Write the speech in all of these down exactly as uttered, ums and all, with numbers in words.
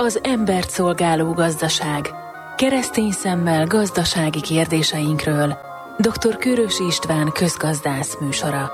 Az embert szolgáló gazdaság. Keresztény szemmel gazdasági kérdéseinkről. doktor Kőrösi István közgazdász műsora.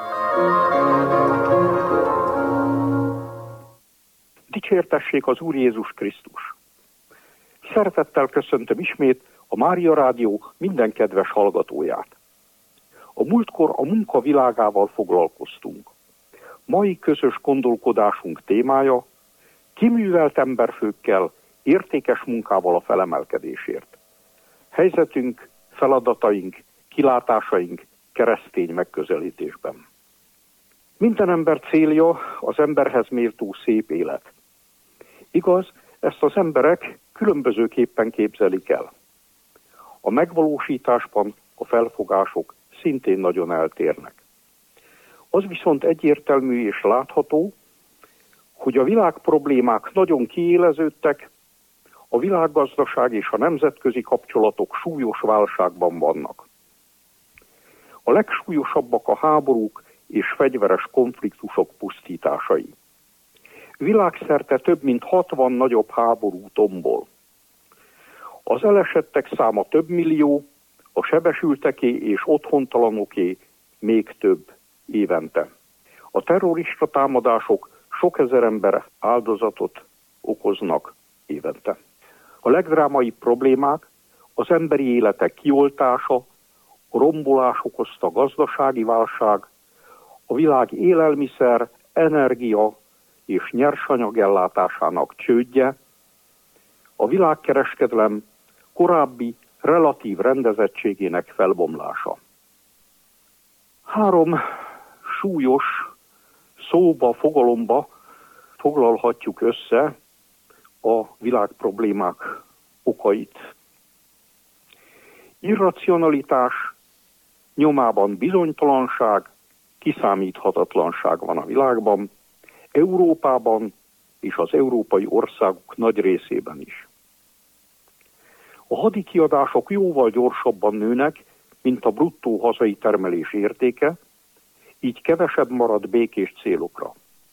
Dicsértessék az Úr Jézus Krisztus! Szeretettel köszöntöm ismét a Mária Rádió minden kedves hallgatóját. A múltkor a munka világával foglalkoztunk. Mai közös gondolkodásunk témája: kiművelt emberfőkkel, értékes munkával a felemelkedésért. Helyzetünk, feladataink, kilátásaink keresztény megközelítésben. Minden ember célja az emberhez méltó szép élet. Igaz, ezt az emberek különbözőképpen képzelik el. A megvalósításban a felfogások szintén nagyon eltérnek. Az viszont egyértelmű és látható, hogy a világ problémák nagyon kiéleződtek, a világgazdaság és a nemzetközi kapcsolatok súlyos válságban vannak. A legsúlyosabbak a háborúk és fegyveres konfliktusok pusztításai. Világszerte több mint hatvan nagyobb háború tombol. Az elesettek száma több millió, a sebesülteké és otthontalanoké még több évente. A terrorista támadások sok ezer ember áldozatot okoznak évente. A legdrámaibb problémák az emberi életek kioltása, a rombolás okozta gazdasági válság, a világ élelmiszer, energia és nyersanyag ellátásának csődje, a világkereskedelem korábbi relatív rendezettségének felbomlása. Három súlyos szóba, fogalomba foglalhatjuk össze a világ problémák okait. Irracionalitás, nyomában bizonytalanság, kiszámíthatatlanság van a világban, Európában és az európai országok nagy részében is. A hadikiadások jóval gyorsabban nőnek, mint a bruttó hazai termelés értéke, így kevesebb marad békés célokra.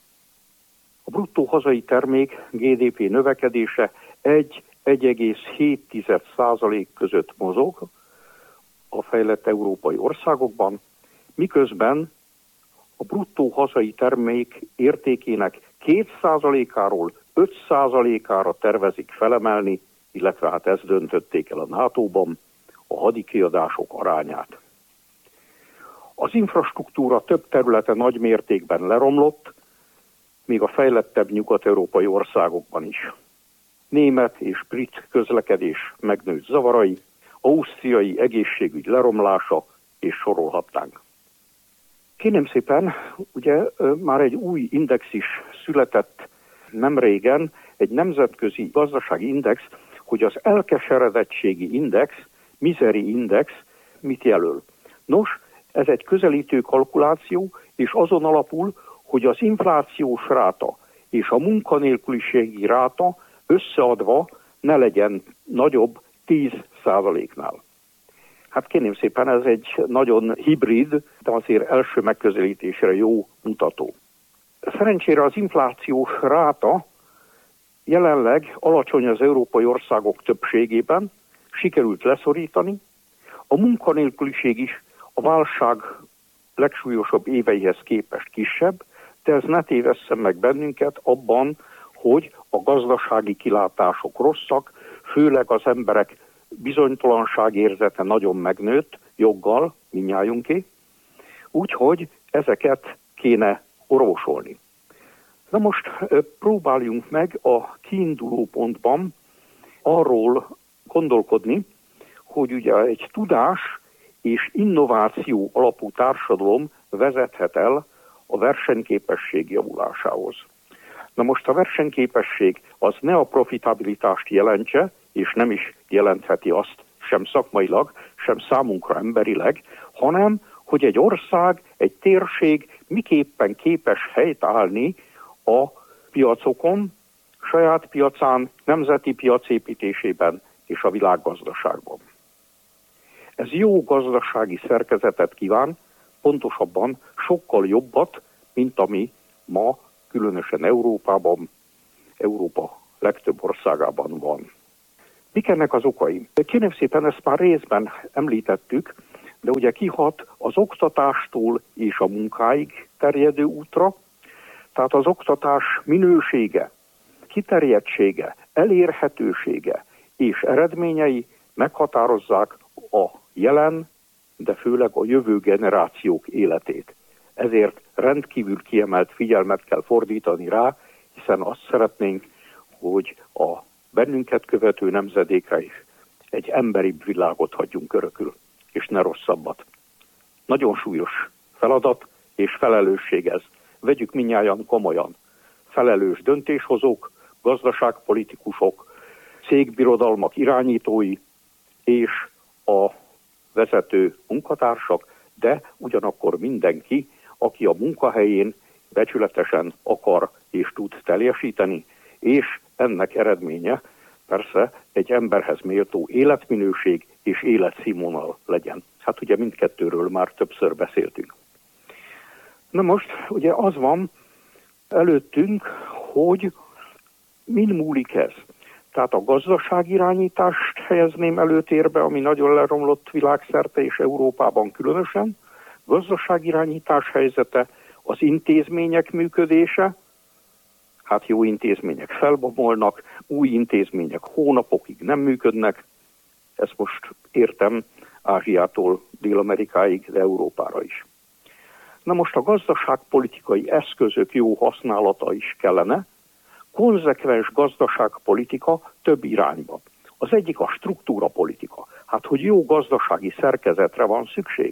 A bruttó hazai termék gé dé pé növekedése egy-egy egész hét százalék között mozog a fejlett európai országokban, miközben a bruttó hazai termék értékének két százalékáról öt százalékára tervezik felemelni, illetve hát ezt döntötték el a nátóban, a hadikiadások arányát. Az infrastruktúra több területe nagy mértékben leromlott, még a fejlettebb nyugat-európai országokban is. Német és brit közlekedés megnőtt zavarai, ausztriai egészségügy leromlása, és sorolhatnánk. Kérem szépen, ugye már egy új index is született nem régen, egy nemzetközi gazdasági index, hogy az elkeseredettségi index, misery index mit jelöl. Nos, ez egy közelítő kalkuláció, és azon alapul, hogy az inflációs ráta és a munkanélküliségi ráta összeadva ne legyen nagyobb tíz százaléknál. Hát kérném szépen, ez egy nagyon hibrid, de azért első megközelítésre jó mutató. Szerencsére az inflációs ráta jelenleg alacsony az európai országok többségében, sikerült leszorítani, a munkanélküliség is a válság legsúlyosabb éveihez képest kisebb, de ez ne tévesszen meg bennünket abban, hogy a gazdasági kilátások rosszak, főleg az emberek bizonytalanságérzete nagyon megnőtt, joggal, mindnyájunké, úgyhogy ezeket kéne orvosolni. Na most próbáljunk meg a kiinduló pontban arról gondolkodni, hogy ugye egy tudás és innováció alapú társadalom vezethet el a versenyképesség javulásához. Na most a versenyképesség az ne a profitabilitást jelentse, és nem is jelentheti azt sem szakmailag, sem számunkra emberileg, hanem hogy egy ország, egy térség miképpen képes helytállni a piacokon, saját piacán, nemzeti piacépítésében és a világgazdaságban. Ez jó gazdasági szerkezetet kíván, pontosabban sokkal jobbat, mint ami ma különösen Európában, Európa legtöbb országában van. Mik ennek az okai? Kérem szépen, ezt már részben említettük, de ugye kihat az oktatástól és a munkáig terjedő útra, tehát az oktatás minősége, kiterjedtsége, elérhetősége és eredményei meghatározzák a jelen, de főleg a jövő generációk életét. Ezért rendkívül kiemelt figyelmet kell fordítani rá, hiszen azt szeretnénk, hogy a bennünket követő nemzedékre is egy emberibb világot hagyjunk örökül, és ne rosszabbat. Nagyon súlyos feladat és felelősség ez. Vegyük mindnyájan komolyan. Felelős döntéshozók, gazdaságpolitikusok, cégbirodalmak irányítói és a vezető munkatársak, de ugyanakkor mindenki, aki a munkahelyén becsületesen akar és tud teljesíteni, és ennek eredménye persze egy emberhez méltó életminőség és életszínvonal legyen. Hát ugye mindkettőről már többször beszéltünk. Na most ugye az van előttünk, hogy min múlik ez? Tehát a gazdaságirányítást helyezném előtérbe, ami nagyon leromlott világszerte és Európában különösen. Gazdaságirányítás helyzete, az intézmények működése, hát jó intézmények felbomolnak, új intézmények hónapokig nem működnek, ezt most értem Ázsiától Dél-Amerikáig, de Európára is. Na most a gazdaságpolitikai eszközök jó használata is kellene, konzekvens gazdaságpolitika több irányba. Az egyik a struktúrapolitika, hát hogy jó gazdasági szerkezetre van szükség.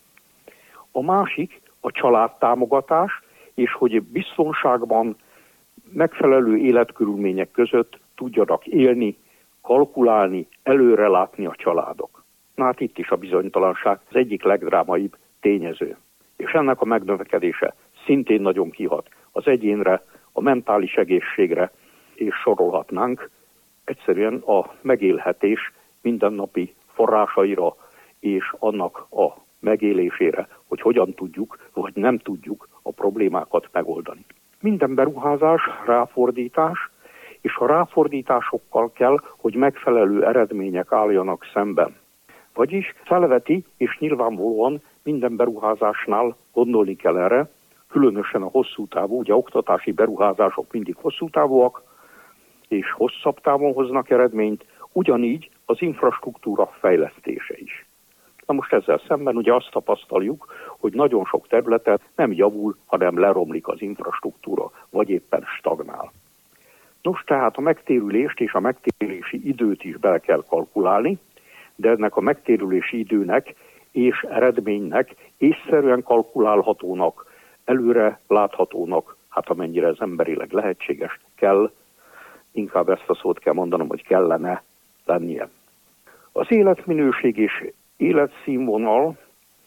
A másik a családtámogatás, és hogy biztonságban megfelelő életkörülmények között tudjanak élni, kalkulálni, előrelátni a családok. Na hát itt is a bizonytalanság az egyik legdrámaibb tényező. És ennek a megnövekedése szintén nagyon kihat az egyénre, a mentális egészségre, és sorolhatnánk egyszerűen a megélhetés mindennapi forrásaira és annak a megélésére, hogy hogyan tudjuk, vagy nem tudjuk a problémákat megoldani. Minden beruházás, ráfordítás, és a ráfordításokkal kell, hogy megfelelő eredmények álljanak szemben. Vagyis felveti, és nyilvánvalóan minden beruházásnál gondolni kell erre, különösen a hosszú távú, ugye oktatási beruházások mindig hosszú távúak, és hosszabb távon hoznak eredményt, ugyanígy az infrastruktúra fejlesztése is. Na most ezzel szemben ugye azt tapasztaljuk, hogy nagyon sok területen nem javul, hanem leromlik az infrastruktúra, vagy éppen stagnál. Nos, tehát a megtérülést és a megtérülési időt is bele kell kalkulálni, de ennek a megtérülési időnek és eredménynek észszerűen kalkulálhatónak, előre láthatónak, hát amennyire ez emberileg lehetséges, kell, inkább ezt a szót kell mondanom, hogy kellene lennie. Az életminőség és életszínvonal,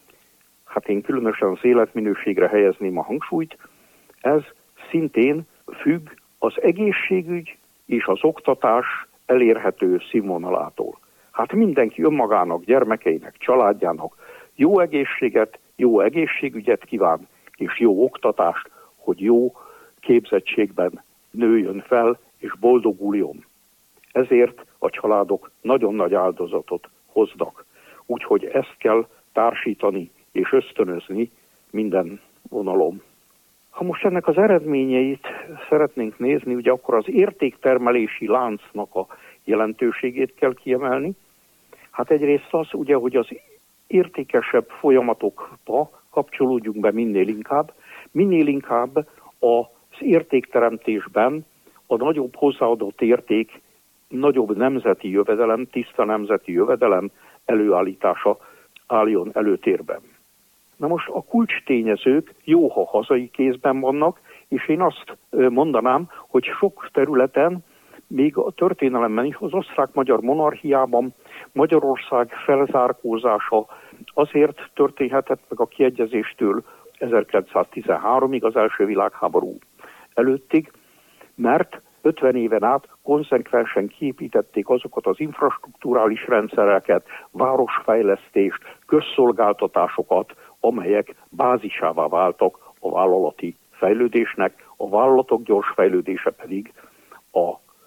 hát én különösen az életminőségre helyezném a hangsúlyt, ez szintén függ az egészségügy és az oktatás elérhető színvonalától. Hát mindenki önmagának, gyermekeinek, családjának jó egészséget, jó egészségügyet kíván, és jó oktatást, hogy jó képzettségben nőjön fel, és boldoguljon. Ezért a családok nagyon nagy áldozatot hoznak. Úgyhogy ezt kell társítani és ösztönözni minden vonalon. Ha most ennek az eredményeit szeretnénk nézni, ugye akkor az értéktermelési láncnak a jelentőségét kell kiemelni. Hát egyrészt az, ugye, hogy az értékesebb folyamatokba kapcsolódjunk be minél inkább, minél inkább az értékteremtésben a nagyobb hozzáadott érték, nagyobb nemzeti jövedelem, tiszta nemzeti jövedelem előállítása álljon előtérben. Na most a kulcstényezők jó, ha hazai kézben vannak, és én azt mondanám, hogy sok területen, még a történelemben is, az osztrák-magyar monarchiában Magyarország felzárkózása azért történhetett meg a kiegyezéstől ezerkilencszáztizenháromig, az első világháború előttig, mert ötven éven át konzekvensen kiépítették azokat az infrastrukturális rendszereket, városfejlesztést, közszolgáltatásokat, amelyek bázisává váltak a vállalati fejlődésnek, a vállalatok gyors fejlődése pedig a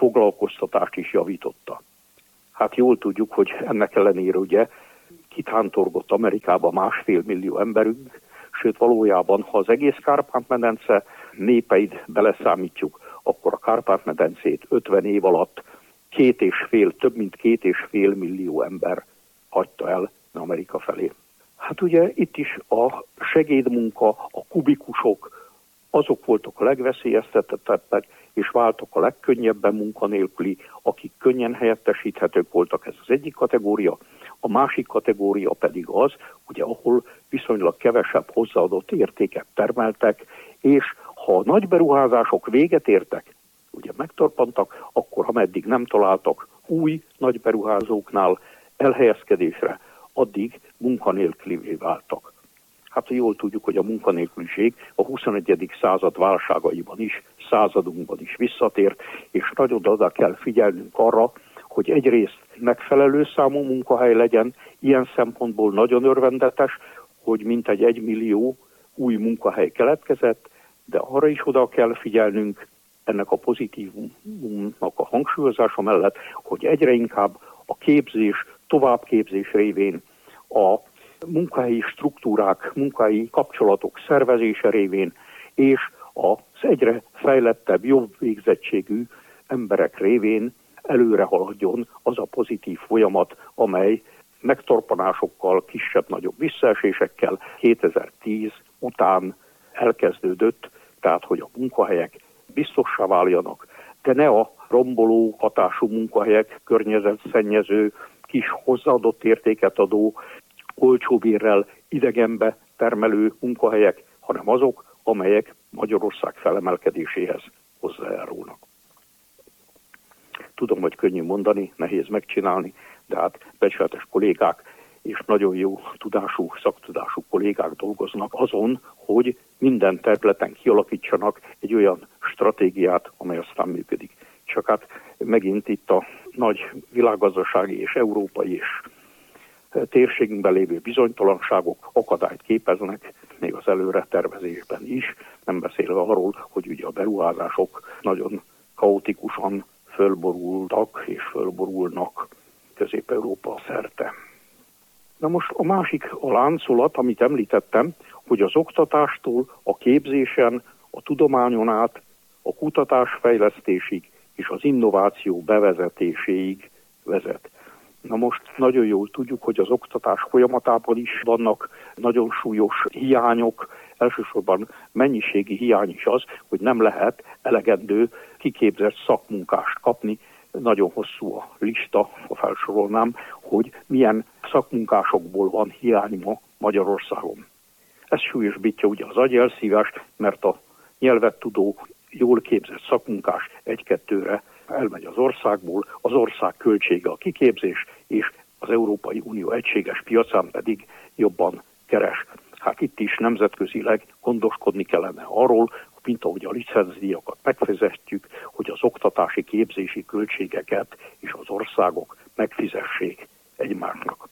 foglalkoztatást is javította. Hát jól tudjuk, hogy ennek ellenére ugye kitántorgott Amerikába másfél millió emberünk, sőt valójában, ha az egész Kárpát-medence népeit beleszámítjuk, akkor a Kárpát-medencét ötven év alatt két és fél, több mint két és fél millió ember hagyta el Amerika felé. Hát ugye itt is a segédmunka, a kubikusok, azok voltak a legveszélyeztetettebbek, és váltak a legkönnyebben munkanélküli, akik könnyen helyettesíthetők voltak, ez az egyik kategória. A másik kategória pedig az, ugye, ahol viszonylag kevesebb hozzáadott értéket termeltek, és ha a nagy beruházások véget értek, ugye megtorpantak, akkor ameddig nem találtak új nagy beruházóknál elhelyezkedésre, addig munkanélkülivé váltak. Hát jól tudjuk, hogy a munkanélküliség a huszonegyedik század válságaiban is, századunkban is visszatért, és nagyon oda kell figyelnünk arra, hogy egyrészt megfelelő számú munkahely legyen, ilyen szempontból nagyon örvendetes, hogy mintegy egy millió új munkahely keletkezett, de arra is oda kell figyelnünk ennek a pozitívumnak a hangsúlyozása mellett, hogy egyre inkább a képzés, továbbképzés révén a munkahelyi struktúrák, munkahelyi kapcsolatok szervezése révén és az egyre fejlettebb, jobb végzettségű emberek révén előre haladjon az a pozitív folyamat, amely megtorpanásokkal, kisebb-nagyobb visszaesésekkel kétezer-tíz után elkezdődött, tehát hogy a munkahelyek biztossá váljanak, de ne a romboló hatású munkahelyek, környezetszennyező, kis hozzáadott értéket adó, olcsóbérrel idegenbe termelő munkahelyek, hanem azok, amelyek Magyarország felemelkedéséhez hozzájárulnak. Tudom, hogy könnyű mondani, nehéz megcsinálni, de hát becsületes kollégák és nagyon jó tudású, szaktudású kollégák dolgoznak azon, hogy minden területen kialakítsanak egy olyan stratégiát, amely aztán működik. Csak hát megint itt a nagy világgazdasági és európai és térségünkben lévő bizonytalanságok akadályt képeznek, még az előre tervezésben is, nem beszélve arról, hogy ugye a beruházások nagyon kaotikusan fölborultak és fölborulnak Közép-Európa szerte. Na most a másik a láncolat, amit említettem, hogy az oktatástól a képzésen, a tudományon át, a kutatásfejlesztésig és az innováció bevezetéséig vezet. Na most nagyon jól tudjuk, hogy az oktatás folyamatában is vannak nagyon súlyos hiányok, elsősorban mennyiségi hiány is az, hogy nem lehet elegendő kiképzett szakmunkást kapni. Nagyon hosszú a lista, ha felsorolnám, hogy milyen szakmunkásokból van hiány ma Magyarországon. Ez súlyosbítja ugye az agyelszívást, mert a nyelvet tudó, jól képzett szakmunkás egy-kettőre elmegy az országból, az ország költsége a kiképzés, és az Európai Unió egységes piacán pedig jobban keres. Hát itt is nemzetközileg gondoskodni kellene arról, mint ahogy a licencdíjakat megfizetjük, hogy az oktatási képzési költségeket és az országok megfizessék egymásnak.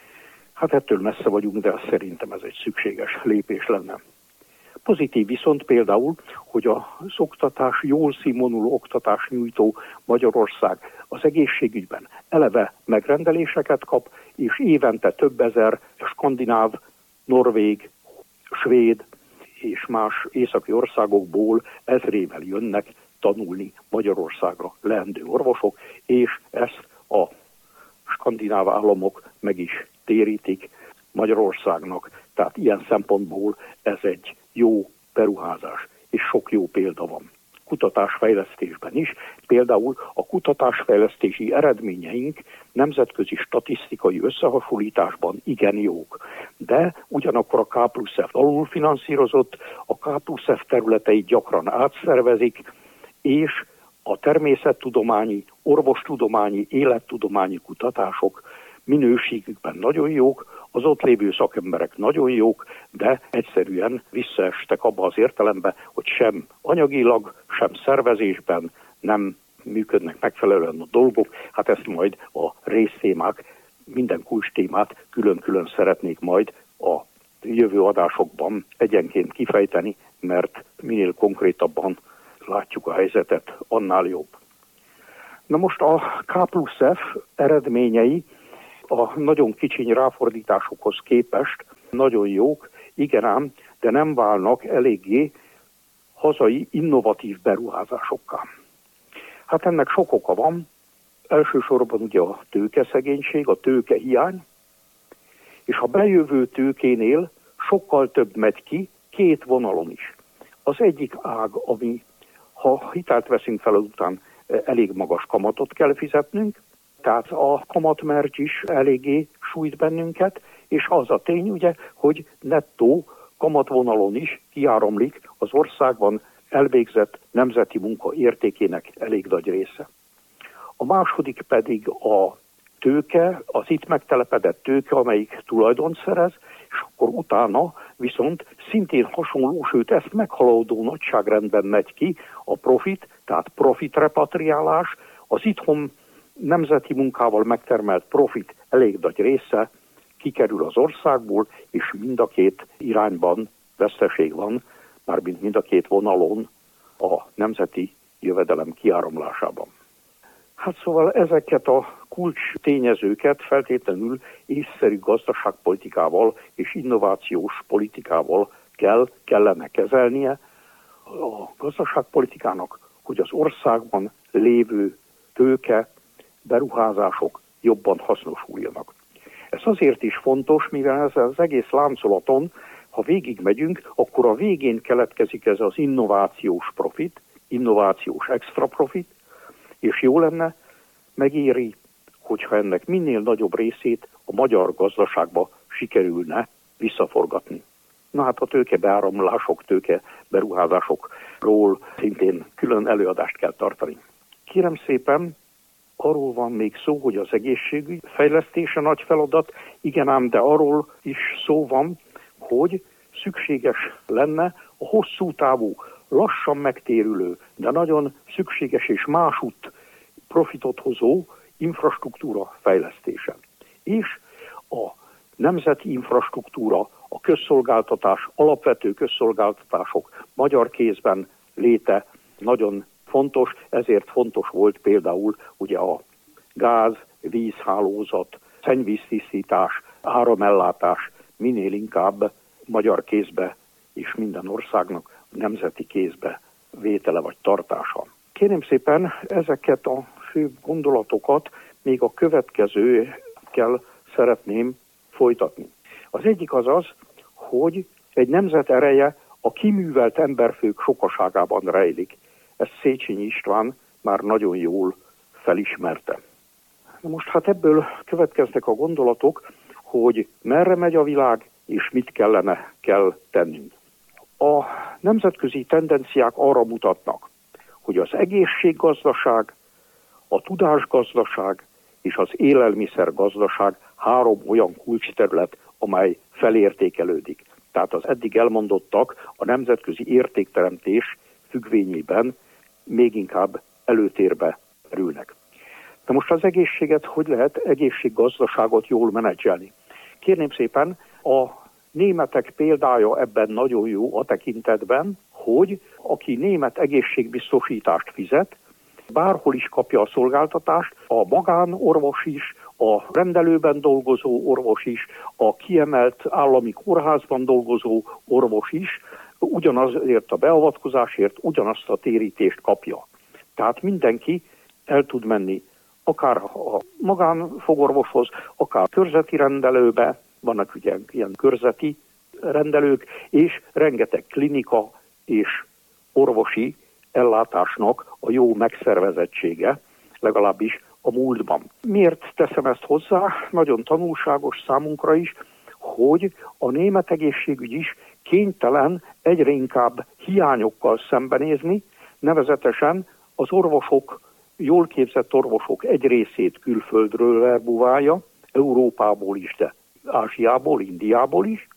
Hát ettől messze vagyunk, de szerintem ez egy szükséges lépés lenne. Pozitív viszont például, hogy az oktatás, jól színvonuló oktatás nyújtó Magyarország az egészségügyben eleve megrendeléseket kap, és évente több ezer skandináv, norvég, svéd és más északi országokból ezrével jönnek tanulni Magyarországra leendő orvosok, és ezt a skandináv államok meg is térítik Magyarországnak. Tehát ilyen szempontból ez egy jó beruházás, és sok jó példa van. Kutatásfejlesztésben is, például a kutatásfejlesztési eredményeink nemzetközi statisztikai összehasonlításban igen jók. De ugyanakkor a K plusz F alulfinanszírozott, a K plusz F területeit gyakran átszervezik, és a természettudományi, orvostudományi, élettudományi kutatások minőségükben nagyon jók, az ott lévő szakemberek nagyon jók, de egyszerűen visszaestek abba az értelembe, hogy sem anyagilag, sem szervezésben nem működnek megfelelően a dolgok. Hát ezt majd a résztémák, minden kulcs témát külön-külön szeretnék majd a jövő adásokban egyenként kifejteni, mert minél konkrétabban látjuk a helyzetet, annál jobb. Na most a K plusz F eredményei a nagyon kicsiny ráfordításokhoz képest nagyon jók, igen ám, de nem válnak eléggé hazai innovatív beruházásokká. Hát ennek sok oka van, elsősorban ugye a tőkeszegénység, a tőkehiány, és a bejövő tőkénél sokkal több megy ki két vonalon is. Az egyik ág, ami ha hitelt veszünk fel, után elég magas kamatot kell fizetnünk, tehát a kamatmergy is eléggé sújt bennünket, és az a tény ugye, hogy nettó kamatvonalon is kiáramlik az országban elvégzett nemzeti munka értékének elég nagy része. A második pedig a tőke, az itt megtelepedett tőke, amelyik tulajdont szerez, és akkor utána viszont szintén hasonló, sőt ezt meghaladó nagyságrendben megy ki a profit, tehát profit repatriálás, az itthon nemzeti munkával megtermelt profit elég nagy része kikerül az országból, és mind a két irányban veszteség van, mármint mind a két vonalon a nemzeti jövedelem kiáramlásában. Hát szóval ezeket a kulcs tényezőket feltétlenül észszerű gazdaságpolitikával és innovációs politikával kell, kellene kezelnie a gazdaságpolitikának, hogy az országban lévő tőke, beruházások jobban hasznosuljanak. Ez azért is fontos, mivel ez az egész láncolaton, ha végigmegyünk, akkor a végén keletkezik ez az innovációs profit, innovációs extra profit, és jó lenne, megéri, hogyha ennek minél nagyobb részét a magyar gazdaságba sikerülne visszaforgatni. Na hát a tőkebeáramlások, tőkeberuházásokról szintén külön előadást kell tartani. Kérem szépen, arról van még szó, hogy az egészségügy fejlesztése nagy feladat, igen ám, de arról is szó van, hogy szükséges lenne a hosszú távú, lassan megtérülő, de nagyon szükséges és másút profitot hozó infrastruktúra fejlesztése. És a nemzeti infrastruktúra, a közszolgáltatás, alapvető közszolgáltatások magyar kézben léte nagyon fontos, ezért fontos volt például ugye a gáz, vízhálózat, szennyvíztisztítás, áramellátás minél inkább magyar kézbe és minden országnak nemzeti kézbe vétele vagy tartása. Kérem szépen, ezeket a fő gondolatokat még a következőkkel szeretném folytatni. Az egyik az az, hogy egy nemzet ereje a kiművelt emberfők sokaságában rejlik. Ezt Széchenyi István már nagyon jól felismerte. Na most hát ebből következnek a gondolatok, hogy merre megy a világ, és mit kellene kell tennünk. A nemzetközi tendenciák arra mutatnak, hogy az egészséggazdaság, a tudásgazdaság és az élelmiszergazdaság három olyan kulcsterület, amely felértékelődik. Tehát az eddig elmondottak a nemzetközi értékteremtés függvényében még inkább előtérbe kerülnek. De most az egészséget hogy lehet egészséggazdaságot jól menedzselni? Kérném szépen, a németek példája ebben nagyon jó a tekintetben, hogy aki német egészségbiztosítást fizet, bárhol is kapja a szolgáltatást, a magánorvos is, a rendelőben dolgozó orvos is, a kiemelt állami kórházban dolgozó orvos is, ugyanazért a beavatkozásért ugyanazt a térítést kapja. Tehát mindenki el tud menni akár a magánfogorvoshoz, akár körzeti rendelőbe, vannak ugye ilyen körzeti rendelők, és rengeteg klinika és orvosi ellátásnak a jó megszervezettsége, legalábbis a múltban. Miért teszem ezt hozzá? Nagyon tanulságos számunkra is, hogy a német egészségügy is kénytelen egyre inkább hiányokkal szembenézni, nevezetesen az orvosok, jól képzett orvosok egy részét külföldről verbuválja, Európából is, de Ázsiából, Indiából is,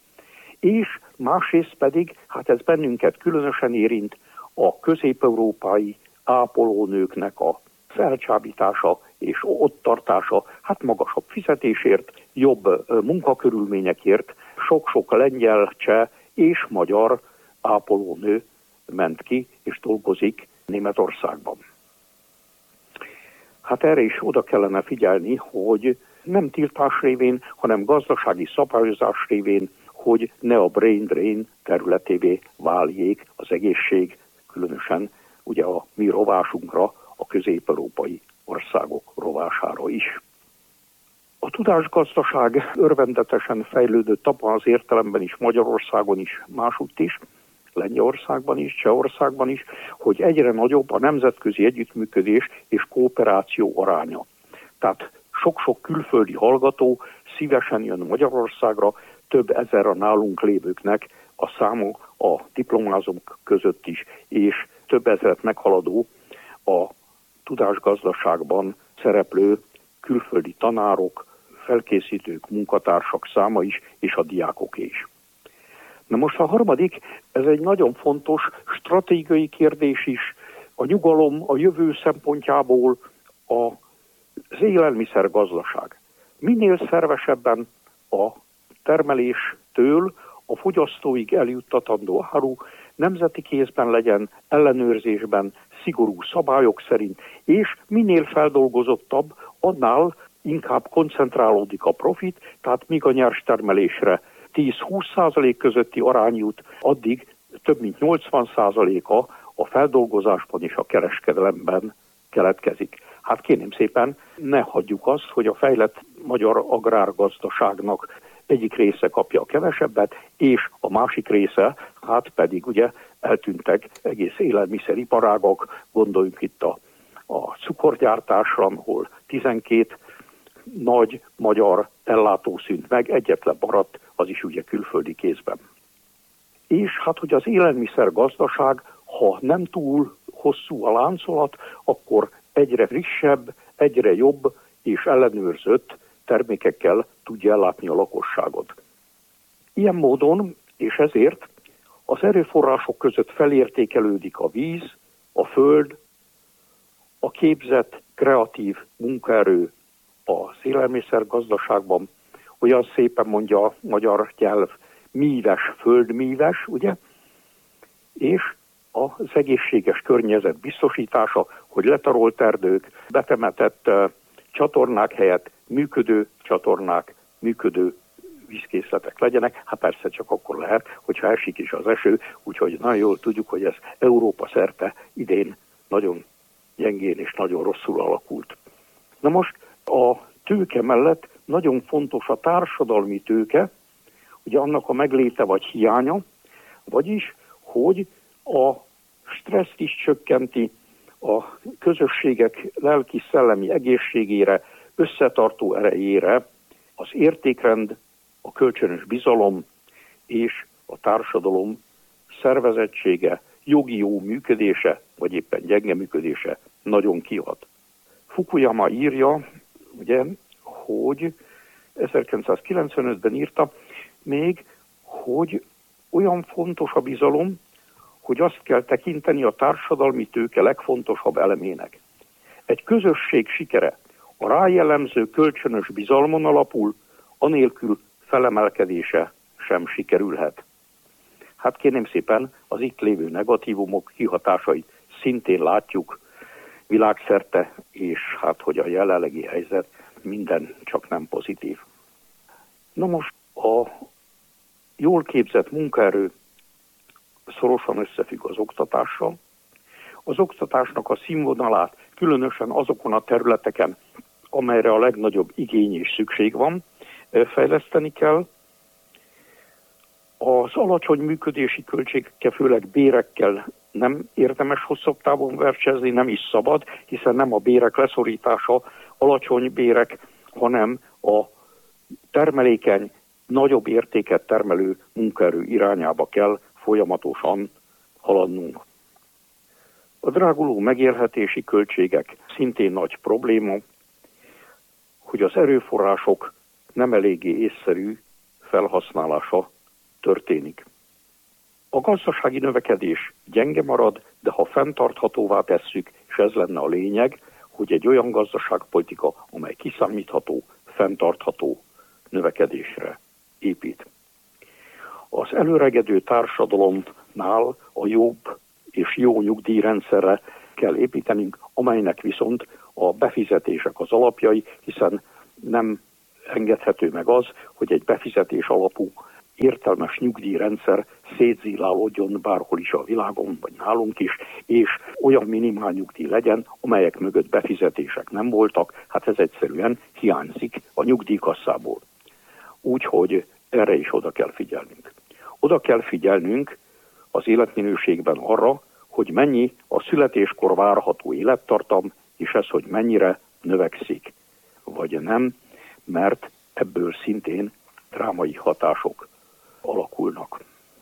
és másrészt pedig, hát ez bennünket különösen érint, a közép-európai ápolónőknek a felcsábítása és ott tartása, hát magasabb fizetésért, jobb munkakörülményekért sok-sok lengyel, cseh és magyar ápolónő ment ki és dolgozik Németországban. Hát erre is oda kellene figyelni, hogy nem tiltás révén, hanem gazdasági szabályozás révén, hogy ne a brain drain területévé váljék az egészség, különösen ugye a mi rovásunkra, a közép-európai országok rovására is. A tudásgazdaság örvendetesen fejlődött abban az értelemben is, Magyarországon is, másutt is, Lengyelországban is, Csehországban is, hogy egyre nagyobb a nemzetközi együttműködés és kooperáció aránya. Tehát sok-sok külföldi hallgató szívesen jön Magyarországra, több ezer a nálunk lévőknek a száma a diplomázók között is, és több ezeret meghaladó a tudásgazdaságban szereplő külföldi tanárok, felkészítők, munkatársak száma is, és a diákoké is. Na most a harmadik, ez egy nagyon fontos stratégiai kérdés is, a nyugalom a jövő szempontjából az élelmiszergazdaság. Minél szervesebben a termeléstől a fogyasztóig eljuttatandó áru nemzeti kézben legyen, ellenőrzésben, szigorú szabályok szerint, és minél feldolgozottabb, annál inkább koncentrálódik a profit, tehát míg a nyers termelésre tíz-húsz százalék közötti arány jut, addig több mint nyolcvan százaléka a feldolgozásban és a kereskedelemben keletkezik. Hát kérném szépen, ne hagyjuk azt, hogy a fejlett magyar agrárgazdaságnak egyik része kapja a kevesebbet, és a másik része, hát pedig ugye eltűntek egész élelmiszeriparágak, gondoljunk itt a, a cukorgyártásra, ahol tizenkét nagy magyar ellátó szűnt meg, egyetlen maradt, az is ugye külföldi kézben. És hát, hogy az élelmiszergazdaság, ha nem túl hosszú a láncolat, akkor egyre frissebb, egyre jobb és ellenőrzött termékekkel tudja ellátni a lakosságot. Ilyen módon, és ezért az erőforrások között felértékelődik a víz, a föld, a képzett, kreatív munkaerő az élelmiszergazdaságban, olyan szépen mondja a magyar nyelv, míves, földmíves, ugye? És az egészséges környezet biztosítása, hogy letarolt erdők, betemetett uh, csatornák helyett működő csatornák, működő vízkészletek legyenek. Hát persze csak akkor lehet, hogyha esik is az eső, úgyhogy nagyon jól tudjuk, hogy ez Európa szerte idén nagyon gyengén és nagyon rosszul alakult. Na most a tőke mellett nagyon fontos a társadalmi tőke, ugye annak a megléte vagy hiánya, vagyis, hogy a stresszt is csökkenti, a közösségek lelki-szellemi egészségére, összetartó erejére az értékrend, a kölcsönös bizalom és a társadalom szervezettsége, jogi jó működése, vagy éppen gyenge működése nagyon kihat. Fukuyama írja, ugye, hogy ezerkilencszázkilencvenötben írta még, hogy olyan fontos a bizalom, hogy azt kell tekinteni a társadalmi tőke legfontosabb elemének. Egy közösség sikere a rájellemző kölcsönös bizalmon alapul, anélkül felemelkedése sem sikerülhet. Hát kérném szépen, az itt lévő negatívumok kihatásait szintén látjuk világszerte, és hát hogy a jelenlegi helyzet minden csak nem pozitív. Na most a jól képzett munkaerő szorosan összefügg az oktatással. Az oktatásnak a színvonalát különösen azokon a területeken, amelyre a legnagyobb igény és szükség van, fejleszteni kell. Az alacsony működési költségekkel, főleg bérekkel nem érdemes hosszabb távon versezni, nem is szabad, hiszen nem a bérek leszorítása, alacsony bérek, hanem a termelékeny, nagyobb értéket termelő munkaerő irányába kell folyamatosan haladnunk. A dráguló megélhetési költségek szintén nagy probléma, hogy az erőforrások nem eléggé észszerű felhasználása történik. A gazdasági növekedés gyenge marad, de ha fenntarthatóvá tesszük, és ez lenne a lényeg, hogy egy olyan gazdaságpolitika, amely kiszámítható, fenntartható növekedésre épít. Az előregedő társadalomnál a jobb és jó nyugdíjrendszerre kell építenünk, amelynek viszont a befizetések az alapjai, hiszen nem engedhető meg az, hogy egy befizetés alapú értelmes nyugdíjrendszer szétzilálódjon bárhol is a világon, vagy nálunk is, és olyan minimál nyugdíj legyen, amelyek mögött befizetések nem voltak, hát ez egyszerűen hiányzik a nyugdíjkasszából. Úgyhogy erre is oda kell figyelnünk. Oda kell figyelnünk az életminőségben arra, hogy mennyi a születéskor várható élettartam, és ez, hogy mennyire növekszik, vagy nem, mert ebből szintén drámai hatások alakulnak.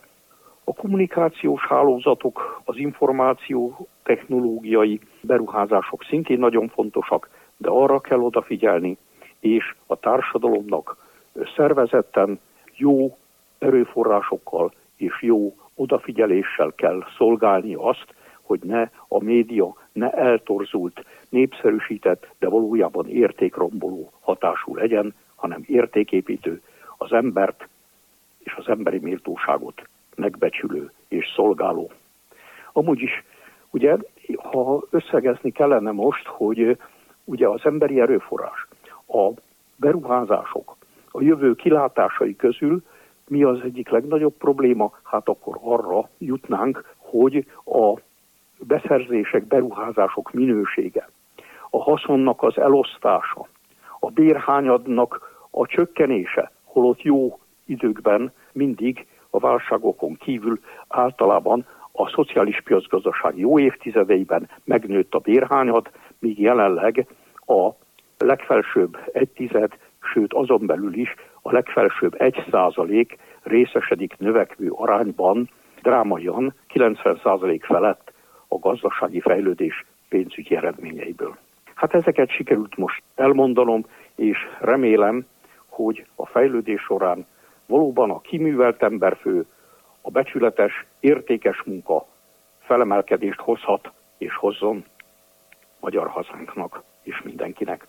A kommunikációs hálózatok, az információ technológiai beruházások szintén nagyon fontosak, de arra kell odafigyelni, és a társadalomnak szervezetten, jó erőforrásokkal és jó odafigyeléssel kell szolgálni azt, hogy ne a média ne eltorzult, népszerűsített, de valójában értékromboló hatású legyen, hanem értéképítő, az embert és az emberi méltóságot megbecsülő és szolgáló. Amúgy is, ugye, ha összegezni kellene most, hogy ugye az emberi erőforrás, a beruházások, a jövő kilátásai közül mi az egyik legnagyobb probléma, hát akkor arra jutnánk, hogy a beszerzések, beruházások minősége, a haszonnak az elosztása, a bérhányadnak a csökkenése, holott jó időkben mindig a válságokon kívül általában a szociális piacgazdaság jó évtizedeiben megnőtt a bérhányad, míg jelenleg a legfelsőbb egy tized, sőt azon belül is a legfelsőbb egy százalék részesedik növekvő arányban drámaian kilencven százalék felett a gazdasági fejlődés pénzügyi eredményeiből. Hát ezeket sikerült most elmondanom, és remélem, hogy a fejlődés során valóban a kiművelt emberfő, a becsületes, értékes munka felemelkedést hozhat és hozzon magyar hazánknak és mindenkinek.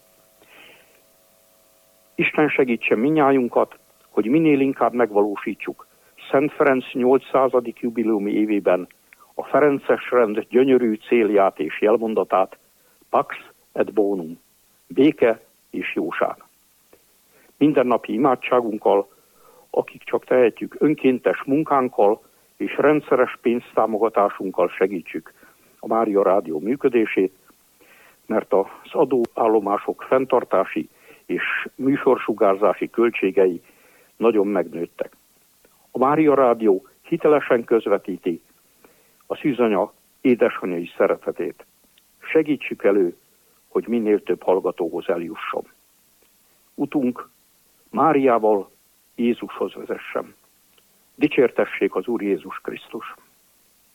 Isten segítsen minnyájunkat, hogy minél inkább megvalósítsuk Szent Ferenc nyolcszázadik jubileumi évében a ferences rend gyönyörű célját és jelmondatát, Pax et Bonum, béke és jóság. Mindennapi imádságunkkal, akik csak tehetjük, önkéntes munkánkkal és rendszeres pénztámogatásunkkal segítsük a Mária Rádió működését, mert az adóállomások fenntartási és műsorsugárzási költségei nagyon megnőttek. A Mária Rádió hitelesen közvetíti a szűzanya édesanyai szeretetét. Segítsük elő, hogy minél több hallgatóhoz eljusson. Utunk Máriával Jézushoz vezessen. Dicsértessék az Úr Jézus Krisztus!